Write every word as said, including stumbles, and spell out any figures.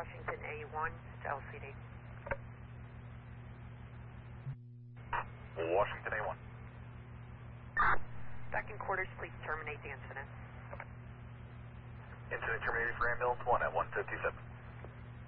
Washington A one to L C D. Washington A one. Second quarters, please terminate the incident. Incident terminated for ambulance one at one fifty-seven.